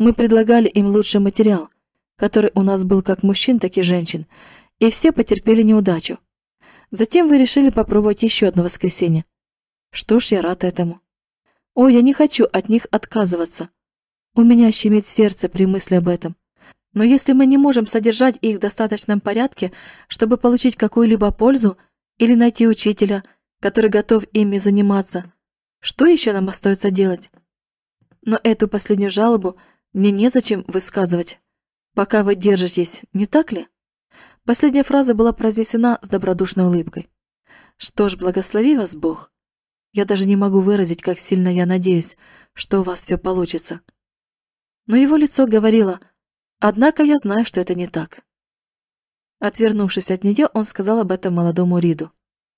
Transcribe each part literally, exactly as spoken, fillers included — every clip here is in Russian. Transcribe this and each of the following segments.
Мы предлагали им лучший материал, который у нас был как мужчин, так и женщин, и все потерпели неудачу. Затем вы решили попробовать еще одно воскресенье. Что ж, я рад этому. О, я не хочу от них отказываться. У меня щемит сердце при мысли об этом. Но если мы не можем содержать их в достаточном порядке, чтобы получить какую-либо пользу или найти учителя, который готов ими заниматься, что еще нам остается делать? Но эту последнюю жалобу мне незачем высказывать, пока вы держитесь, не так ли? Последняя фраза была произнесена с добродушной улыбкой. Что ж, благослови вас Бог. Я даже не могу выразить, как сильно я надеюсь, что у вас все получится. Но его лицо говорило: однако я знаю, что это не так. Отвернувшись от нее, он сказал об этом молодому Риду.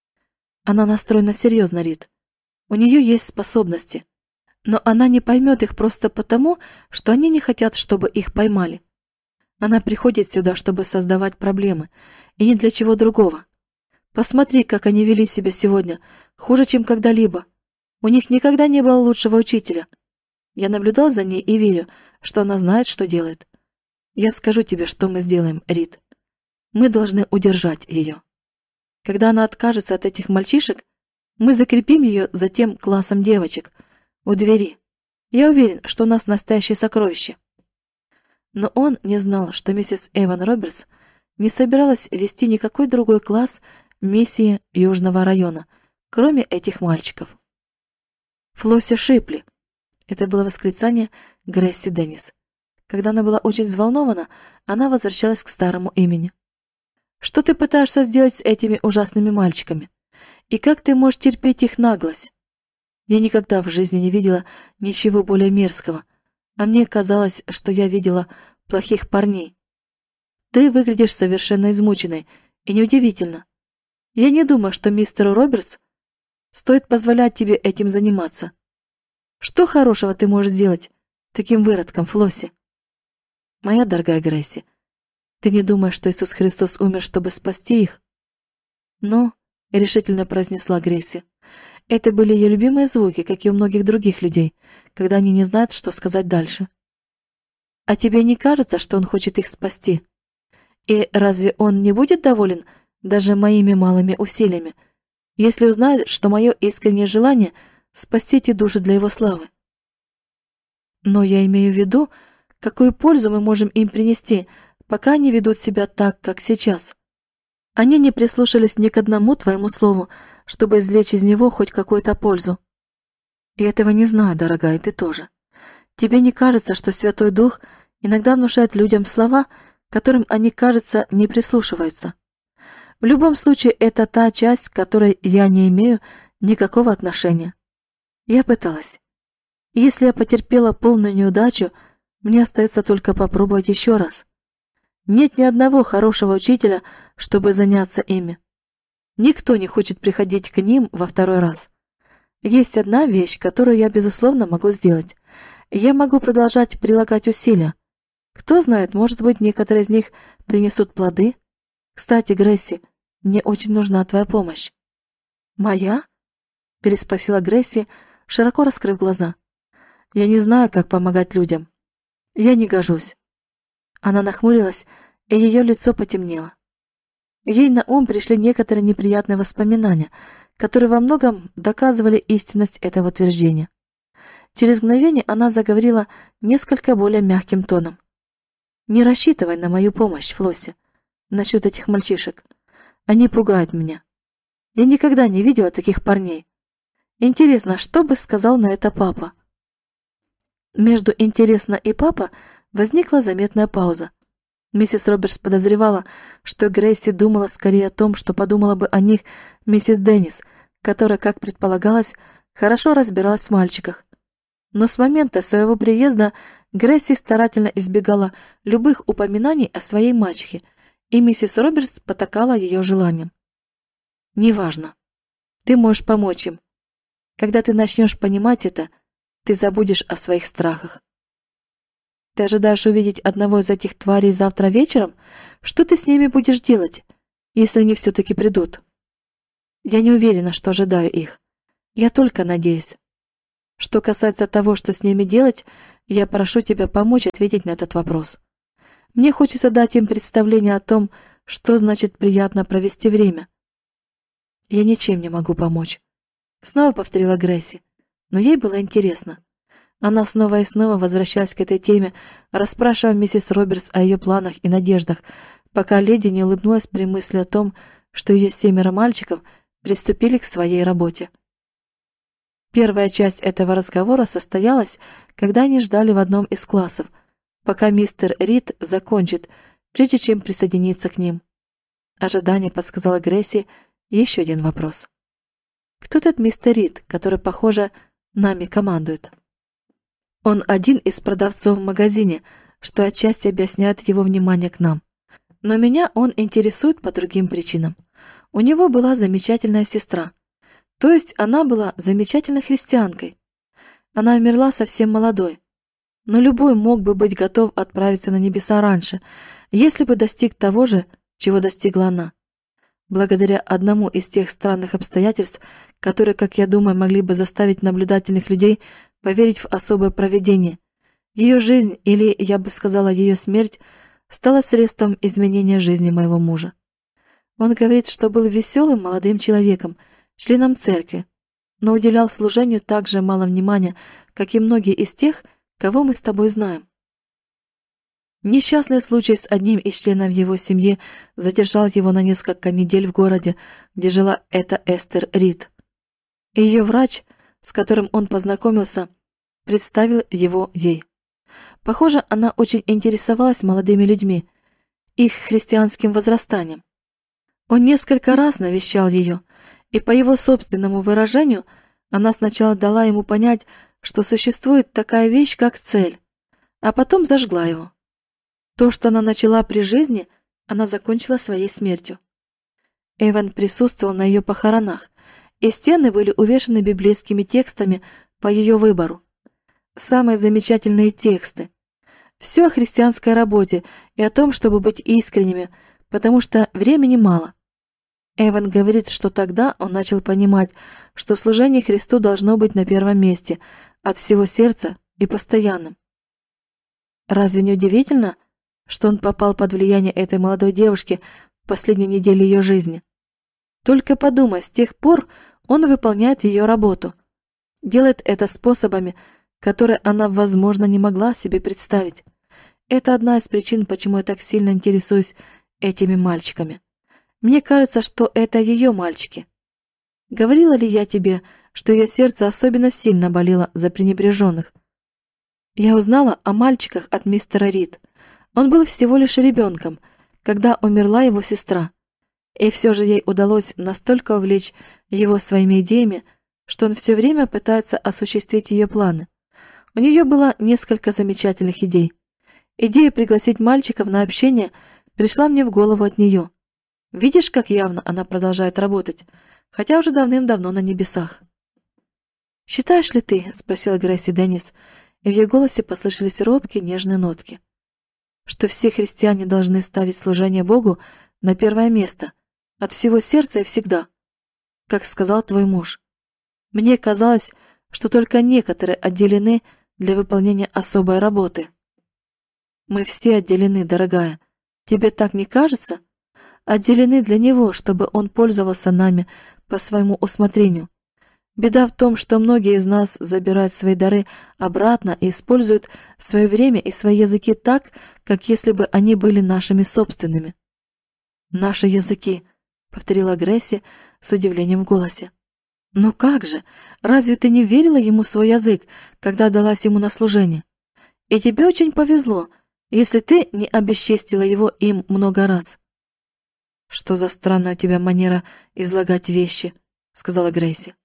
Она настроена серьезно, Рид. У нее есть способности, но она не поймет их просто потому, что они не хотят, чтобы их поймали. Она приходит сюда, чтобы создавать проблемы, и ни для чего другого. Посмотри, как они вели себя сегодня, хуже, чем когда-либо. У них никогда не было лучшего учителя. Я наблюдал за ней и верю, что она знает, что делает. Я скажу тебе, что мы сделаем, Рид. Мы должны удержать ее. Когда она откажется от этих мальчишек, мы закрепим ее за тем классом девочек у двери. Я уверен, что у нас настоящее сокровище. Но он не знал, что миссис Эван Робертс не собиралась вести никакой другой класс миссии Южного района, кроме этих мальчиков. Флосси Шипли. Это было восклицание Грейси Деннис. Когда она была очень взволнована, она возвращалась к старому имени. Что ты пытаешься сделать с этими ужасными мальчиками? И как ты можешь терпеть их наглость? Я никогда в жизни не видела ничего более мерзкого, а мне казалось, что я видела плохих парней. Ты выглядишь совершенно измученной, и неудивительно. Я не думаю, что мистеру Робертс стоит позволять тебе этим заниматься. Что хорошего ты можешь сделать таким выродком, Флосси? Моя дорогая Грейси, ты не думаешь, что Иисус Христос умер, чтобы спасти их? Но, решительно произнесла Грейси, это были ее любимые звуки, как и у многих других людей, когда они не знают, что сказать дальше. А тебе не кажется, что он хочет их спасти? И разве он не будет доволен даже моими малыми усилиями, если узнает, что мое искреннее желание спасти эти души для его славы? Но я имею в виду, какую пользу мы можем им принести, пока они ведут себя так, как сейчас. Они не прислушались ни к одному твоему слову, чтобы извлечь из него хоть какую-то пользу. Я этого не знаю, дорогая, и ты тоже. Тебе не кажется, что Святой Дух иногда внушает людям слова, которым они, кажется, не прислушиваются? В любом случае, это та часть, к которой я не имею никакого отношения. Я пыталась. Если я потерпела полную неудачу, мне остается только попробовать еще раз. Нет ни одного хорошего учителя, чтобы заняться ими. Никто не хочет приходить к ним во второй раз. Есть одна вещь, которую я, безусловно, могу сделать. Я могу продолжать прилагать усилия. Кто знает, может быть, некоторые из них принесут плоды. Кстати, Грейси, мне очень нужна твоя помощь. Моя? Переспросила Грейси, широко раскрыв глаза. Я не знаю, как помогать людям. Я не гожусь. Она нахмурилась, и ее лицо потемнело. Ей на ум пришли некоторые неприятные воспоминания, которые во многом доказывали истинность этого утверждения. Через мгновение она заговорила несколько более мягким тоном. «Не рассчитывай на мою помощь, Флосси, насчет этих мальчишек. Они пугают меня. Я никогда не видела таких парней. Интересно, что бы сказал на это папа?» Между «интересно» и «папа» возникла заметная пауза. Миссис Робертс подозревала, что Грейси думала скорее о том, что подумала бы о них миссис Деннис, которая, как предполагалось, хорошо разбиралась в мальчиках. Но с момента своего приезда Грейси старательно избегала любых упоминаний о своей мачехе, и миссис Робертс потакала ее желанием. «Неважно. Ты можешь помочь им. Когда ты начнешь понимать это, ты забудешь о своих страхах. Ты ожидаешь увидеть одного из этих тварей завтра вечером? Что ты с ними будешь делать, если они все-таки придут? Я не уверена, что ожидаю их. Я только надеюсь. Что касается того, что с ними делать, я прошу тебя помочь ответить на этот вопрос. Мне хочется дать им представление о том, что значит приятно провести время. Я ничем не могу помочь. Снова повторила Грейси, но ей было интересно. Она снова и снова возвращалась к этой теме, расспрашивая миссис Робертс о ее планах и надеждах, пока леди не улыбнулась при мысли о том, что ее семеро мальчиков приступили к своей работе. Первая часть этого разговора состоялась, когда они ждали в одном из классов, пока мистер Рид закончит, прежде чем присоединиться к ним. Ожидание подсказало Грейси еще один вопрос. Кто тот мистер Рид, который, похоже, нами командует? Он один из продавцов в магазине, что отчасти объясняет его внимание к нам. Но меня он интересует по другим причинам. У него была замечательная сестра. То есть она была замечательной христианкой. Она умерла совсем молодой. Но любой мог бы быть готов отправиться на небеса раньше, если бы достиг того же, чего достигла она. Благодаря одному из тех странных обстоятельств, которые, как я думаю, могли бы заставить наблюдательных людей поверить в особое провидение, ее жизнь, или, я бы сказала, ее смерть, стала средством изменения жизни моего мужа. Он говорит, что был веселым молодым человеком, членом церкви, но уделял служению так же мало внимания, как и многие из тех, кого мы с тобой знаем. Несчастный случай с одним из членов его семьи задержал его на несколько недель в городе, где жила эта Эстер Рид. И ее врач, с которым он познакомился, представил его ей. Похоже, она очень интересовалась молодыми людьми, их христианским возрастанием. Он несколько раз навещал ее, и по его собственному выражению она сначала дала ему понять, что существует такая вещь, как цель, а потом зажгла его. То, что она начала при жизни, она закончила своей смертью. Эван присутствовал на ее похоронах, и стены были увешаны библейскими текстами по ее выбору. Самые замечательные тексты. Все о христианской работе и о том, чтобы быть искренними, потому что времени мало. Эван говорит, что тогда он начал понимать, что служение Христу должно быть на первом месте, от всего сердца и постоянным. Разве не удивительно, что он попал под влияние этой молодой девушки в последней неделе ее жизни? Только подумай, с тех пор он выполняет ее работу, делает это способами, которые она, возможно, не могла себе представить. Это одна из причин, почему я так сильно интересуюсь этими мальчиками. Мне кажется, что это ее мальчики. Говорила ли я тебе, что ее сердце особенно сильно болело за пренебреженных? Я узнала о мальчиках от мистера Рид. Он был всего лишь ребенком, когда умерла его сестра. И все же ей удалось настолько увлечь его своими идеями, что он все время пытается осуществить ее планы. У нее было несколько замечательных идей. Идея пригласить мальчиков на общение пришла мне в голову от нее. Видишь, как явно она продолжает работать, хотя уже давным-давно на небесах. «Считаешь ли ты, — спросила Грейси Деннис, и в ее голосе послышались робкие нежные нотки, — что все христиане должны ставить служение Богу на первое место, от всего сердца и всегда, как сказал твой муж? Мне казалось, что только некоторые отделены для выполнения особой работы». «Мы все отделены, дорогая. Тебе так не кажется? Отделены для него, чтобы он пользовался нами по своему усмотрению. Беда в том, что многие из нас забирают свои дары обратно и используют свое время и свои языки так, как если бы они были нашими собственными». «Наши языки», — повторила Грейси с удивлением в голосе. «Но как же? Разве ты не верила ему свой язык, когда далась ему на служение? И тебе очень повезло, если ты не обесчестила его им много раз». «Что за странная у тебя манера излагать вещи», — сказала Грейси.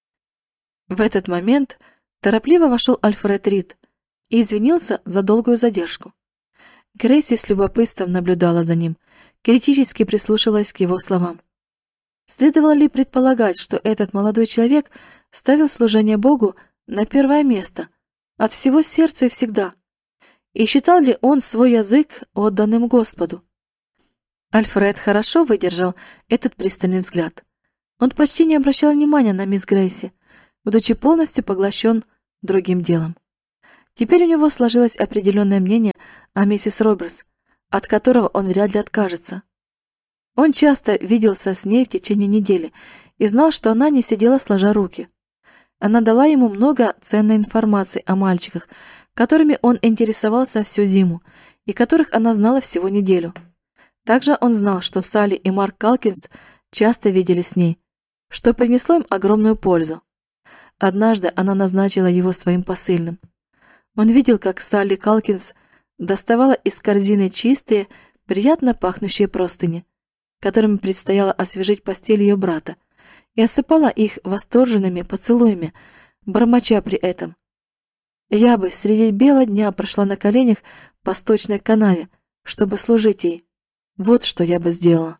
В этот момент торопливо вошел Альфред Рид и извинился за долгую задержку. Грейси с любопытством наблюдала за ним, критически прислушивалась к его словам. Следовало ли предполагать, что этот молодой человек ставил служение Богу на первое место, от всего сердца и всегда? И считал ли он свой язык отданным Господу? Альфред хорошо выдержал этот пристальный взгляд. Он почти не обращал внимания на мисс Грейси, будучи полностью поглощен другим делом. Теперь у него сложилось определенное мнение о миссис Робертс, от которого он вряд ли откажется. Он часто виделся с ней в течение недели и знал, что она не сидела сложа руки. Она дала ему много ценной информации о мальчиках, которыми он интересовался всю зиму и которых она знала всего неделю. Также он знал, что Салли и Марк Калкинс часто видели с ней, что принесло им огромную пользу. Однажды она назначила его своим посыльным. Он видел, как Салли Калкинс доставала из корзины чистые, приятно пахнущие простыни, которыми предстояло освежить постель ее брата, и осыпала их восторженными поцелуями, бормоча при этом: «Я бы среди бела дня прошла на коленях по сточной канаве, чтобы служить ей. Вот что я бы сделала».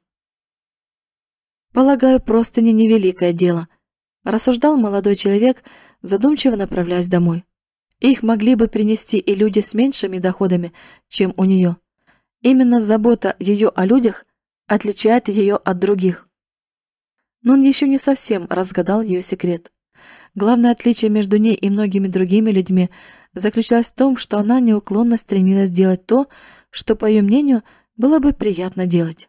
«Полагаю, простыни невеликое дело», – рассуждал молодой человек, задумчиво направляясь домой. «Их могли бы принести и люди с меньшими доходами, чем у нее. Именно забота ее о людях отличает ее от других». Но он еще не совсем разгадал ее секрет. Главное отличие между ней и многими другими людьми заключалось в том, что она неуклонно стремилась делать то, что, по ее мнению, было бы приятно делать.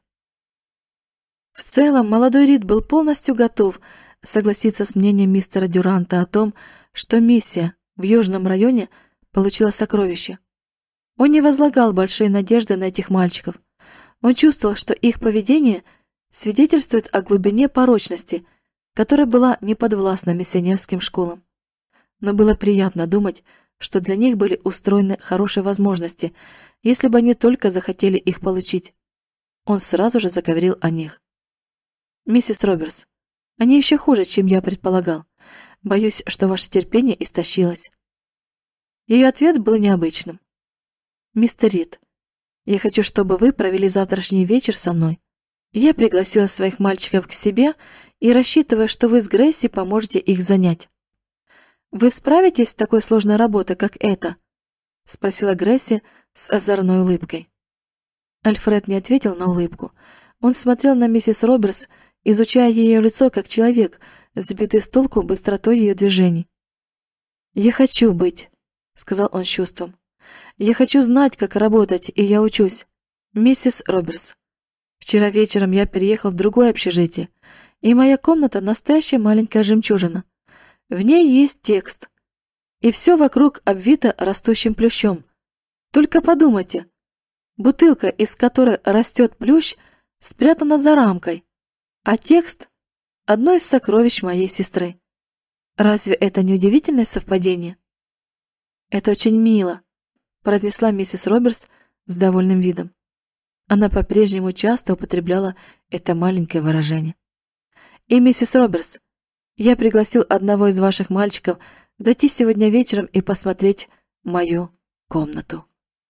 В целом, молодой Рид был полностью готов согласиться с мнением мистера Дюранта о том, что миссия в Южном районе получила сокровище. Он не возлагал большие надежды на этих мальчиков. Он чувствовал, что их поведение свидетельствует о глубине порочности, которая была неподвластна миссионерским школам. Но было приятно думать, что для них были устроены хорошие возможности, если бы они только захотели их получить. Он сразу же заговорил о них. «Миссис Робертс, они еще хуже, чем я предполагал. Боюсь, что ваше терпение истощилось». Ее ответ был необычным. «Мистер Рид, я хочу, чтобы вы провели завтрашний вечер со мной. Я пригласила своих мальчиков к себе и рассчитываю, что вы с Грейси поможете их занять». «Вы справитесь с такой сложной работой, как эта?» – спросила Грейси с озорной улыбкой. Альфред не ответил на улыбку. Он смотрел на миссис Робертс, изучая ее лицо как человек, сбитый с толку быстротой ее движений. «Я хочу быть», – сказал он с чувством. «Я хочу знать, как работать, и я учусь. Миссис Робертс, вчера вечером я переехал в другое общежитие, и моя комната – настоящая маленькая жемчужина. В ней есть текст, и все вокруг обвито растущим плющом. Только подумайте, бутылка, из которой растет плющ, спрятана за рамкой, а текст – одно из сокровищ моей сестры. Разве это не удивительное совпадение?» «Это очень мило», – произнесла миссис Робертс с довольным видом. Она по-прежнему часто употребляла это маленькое выражение. «И, миссис Робертс, я пригласил одного из ваших мальчиков зайти сегодня вечером и посмотреть мою комнату».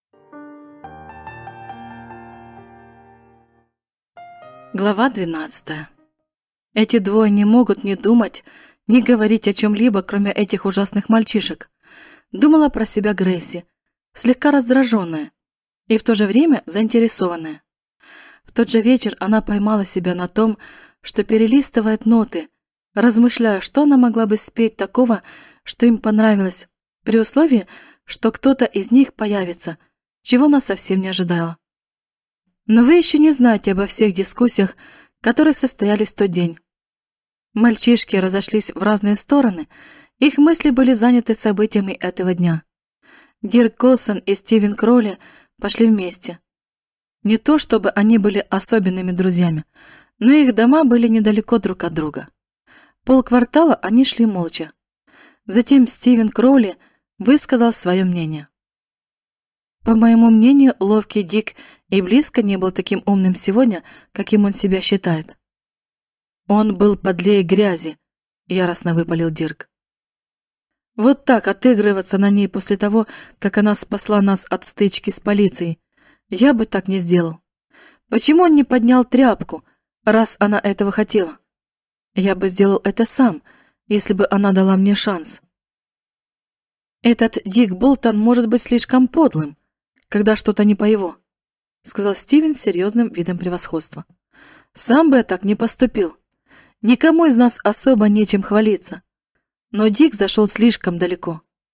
Глава двенадцатая. Эти двое не могут ни думать, ни говорить о чем-либо, кроме этих ужасных мальчишек. Думала про себя Грейси, слегка раздраженная и в то же время заинтересованная. В тот же вечер она поймала себя на том, что перелистывает ноты, размышляя, что она могла бы спеть такого, что им понравилось, при условии, что кто-то из них появится, чего она совсем не ожидала. Но вы еще не знаете обо всех дискуссиях, которые состоялись в тот день. Мальчишки разошлись в разные стороны, их мысли были заняты событиями этого дня. Дирк Колсон и Стивен Кроули пошли вместе. Не то чтобы они были особенными друзьями, но их дома были недалеко друг от друга. Полквартала они шли молча. Затем Стивен Кроули высказал свое мнение. «По моему мнению, ловкий Дик и близко не был таким умным сегодня, каким он себя считает». «Он был подлее грязи», — яростно выпалил Дирк. «Вот так отыгрываться на ней после того, как она спасла нас от стычки с полицией, я бы так не сделал. Почему он не поднял тряпку, раз она этого хотела? Я бы сделал это сам, если бы она дала мне шанс». «Этот Дик Болтон может быть слишком подлым, когда что-то не по его», — сказал Стивен с серьезным видом превосходства. «Сам бы я так не поступил. Никому из нас особо нечем хвалиться. Но Дик зашел слишком далеко.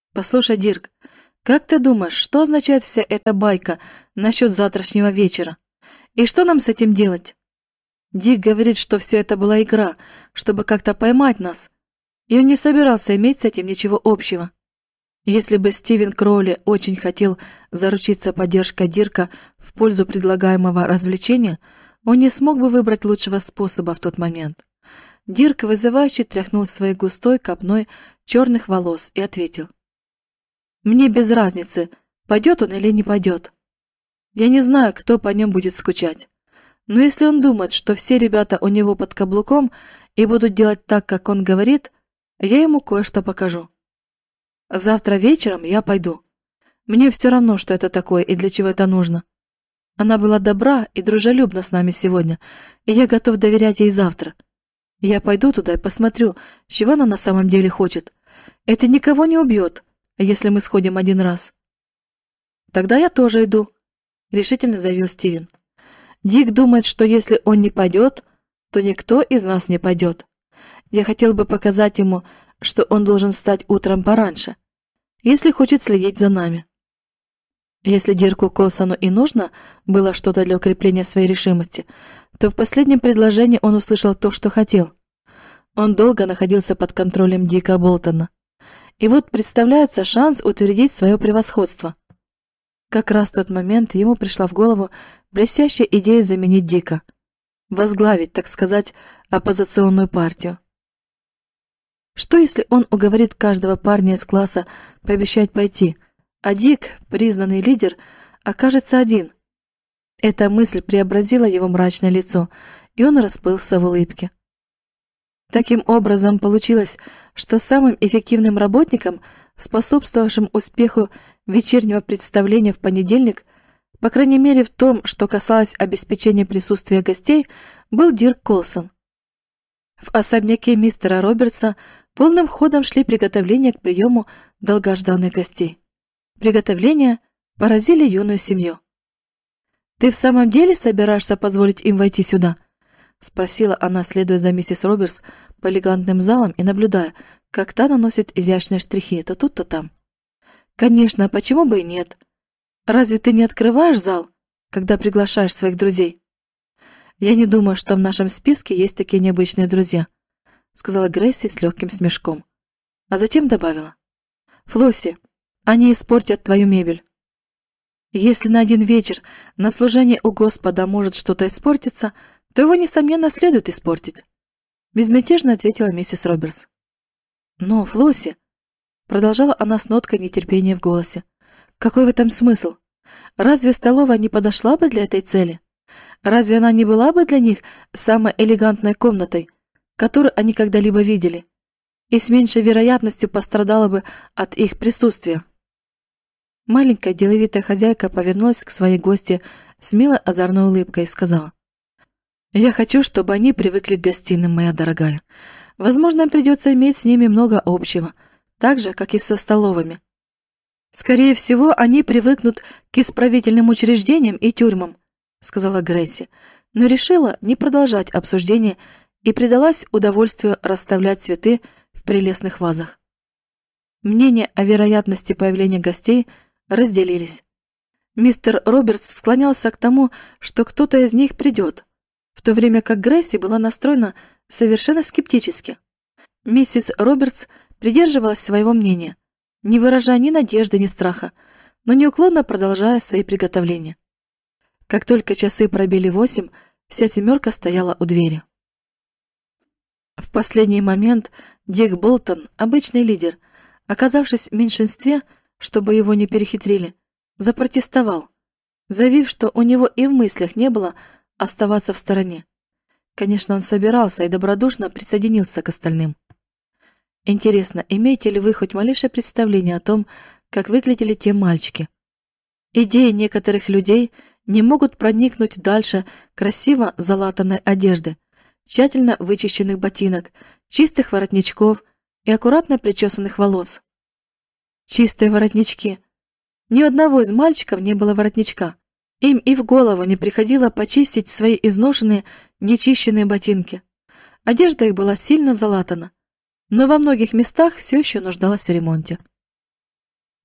Послушай, Дирк, как ты думаешь, что означает вся эта байка насчет завтрашнего вечера? И что нам с этим делать? Дик говорит, что все это была игра, чтобы как-то поймать нас, и он не собирался иметь с этим ничего общего. Если бы Стивен Кроули очень хотел заручиться поддержкой Дирка в пользу предлагаемого развлечения, он не смог бы выбрать лучшего способа в тот момент. Дирк вызывающе тряхнул своей густой копной черных волос и ответил: «Мне без разницы, пойдет он или не пойдет. Я не знаю, кто по нем будет скучать. Но если он думает, что все ребята у него под каблуком и будут делать так, как он говорит, я ему кое-что покажу. Завтра вечером я пойду. Мне все равно, что это такое и для чего это нужно. Она была добра и дружелюбна с нами сегодня, и я готов доверять ей завтра. Я пойду туда и посмотрю, чего она на самом деле хочет. Это никого не убьет, если мы сходим один раз». «Тогда я тоже иду», — решительно заявил Стивен. «Дик думает, что если он не пойдет, то никто из нас не пойдет. Я хотел бы показать ему, что он должен встать утром пораньше, если хочет следить за нами». Если Дирку Колсону и нужно было что-то для укрепления своей решимости, то в последнем предложении он услышал то, что хотел. Он долго находился под контролем Дика Болтона. И вот представляется шанс утвердить свое превосходство. Как раз в тот момент ему пришла в голову блестящая идея заменить Дика. Возглавить, так сказать, оппозиционную партию. Что если он уговорит каждого парня из класса пообещать пойти, а Дик, признанный лидер, окажется один? Эта мысль преобразила его мрачное лицо, и он расплылся в улыбке. Таким образом, получилось, что самым эффективным работником, способствовавшим успеху вечернего представления в понедельник, по крайней мере в том, что касалось обеспечения присутствия гостей, был Дирк Колсон. В особняке мистера Робертса полным ходом шли приготовления к приему долгожданных гостей. Приготовления поразили юную семью. «Ты в самом деле собираешься позволить им войти сюда?» — спросила она, следуя за миссис Робертс по элегантным залам и наблюдая, как та наносит изящные штрихи то тут, то там. «Конечно, почему бы и нет? Разве ты не открываешь зал, когда приглашаешь своих друзей?» «Я не думаю, что в нашем списке есть такие необычные друзья», — сказала Грейси с легким смешком. А затем добавила: «Флосси, они испортят твою мебель». «Если на один вечер на служении у Господа может что-то испортиться, то его, несомненно, следует испортить», — безмятежно ответила миссис Робертс. «Но, Флосси», — продолжала она с ноткой нетерпения в голосе, — «какой в этом смысл? Разве столовая не подошла бы для этой цели? Разве она не была бы для них самой элегантной комнатой, которую они когда-либо видели, и с меньшей вероятностью пострадала бы от их присутствия?» Маленькая деловитая хозяйка повернулась к своей гостье с милой озорной улыбкой и сказала: «Я хочу, чтобы они привыкли к гостиным, моя дорогая. Возможно, им придется иметь с ними много общего, так же, как и со столовыми. Скорее всего, они привыкнут к исправительным учреждениям и тюрьмам», — сказала Грейси, но решила не продолжать обсуждение и предалась удовольствию расставлять цветы в прелестных вазах. Мнения о вероятности появления гостей разделились. Мистер Робертс склонялся к тому, что кто-то из них придет, в то время как Грейси была настроена совершенно скептически. Миссис Робертс придерживалась своего мнения, не выражая ни надежды, ни страха, но неуклонно продолжая свои приготовления. Как только часы пробили восемь, вся семерка стояла у двери. В последний момент Дик Болтон, обычный лидер, оказавшись в меньшинстве, чтобы его не перехитрили, запротестовал, заявив, что у него и в мыслях не было оставаться в стороне. Конечно, он собирался и добродушно присоединился к остальным. Интересно, имеете ли вы хоть малейшее представление о том, как выглядели те мальчики? Идеи некоторых людей не могут проникнуть дальше красиво залатанной одежды, тщательно вычищенных ботинок, чистых воротничков и аккуратно причесанных волос. Чистые воротнички. Ни у одного из мальчиков не было воротничка. Им и в голову не приходило почистить свои изношенные, нечищенные ботинки. Одежда их была сильно залатана, но во многих местах все еще нуждалась в ремонте.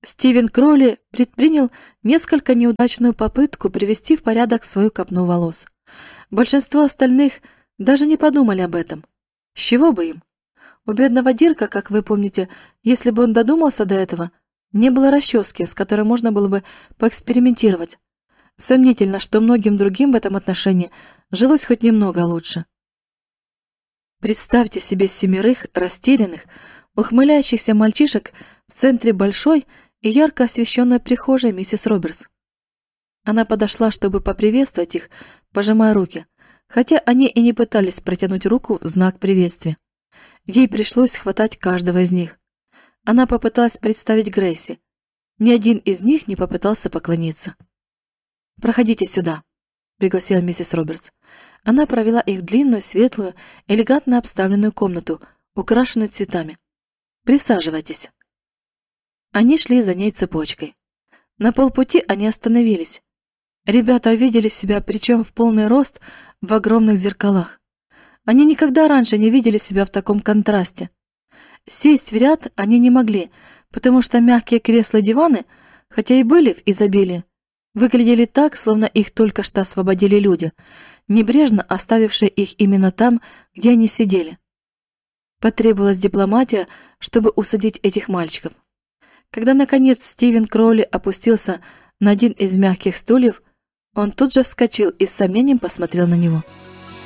Стивен Кроули предпринял несколько неудачную попытку привести в порядок свою копну волос. Большинство остальных даже не подумали об этом. С чего бы им? У бедного Дирка, как вы помните, если бы он додумался до этого, не было расчески, с которой можно было бы поэкспериментировать. Сомнительно, что многим другим в этом отношении жилось хоть немного лучше. Представьте себе семерых растерянных, ухмыляющихся мальчишек в центре большой и ярко освещенной прихожей миссис Робертс. Она подошла, чтобы поприветствовать их, пожимая руки, хотя они и не пытались протянуть руку в знак приветствия. Ей пришлось схватать каждого из них. Она попыталась представить Грейси. Ни один из них не попытался поклониться. «Проходите сюда», — пригласила миссис Робертс. Она провела их в длинную, светлую, элегантно обставленную комнату, украшенную цветами. «Присаживайтесь». Они шли за ней цепочкой. На полпути они остановились. Ребята увидели себя, причем в полный рост, в огромных зеркалах. Они никогда раньше не видели себя в таком контрасте. Сесть в ряд они не могли, потому что мягкие кресла-диваны, хотя и были в изобилии, выглядели так, словно их только что освободили люди, небрежно оставившие их именно там, где они сидели. Потребовалась дипломатия, чтобы усадить этих мальчиков. Когда, наконец, Стивен Кроули опустился на один из мягких стульев, он тут же вскочил и с сомнением посмотрел на него.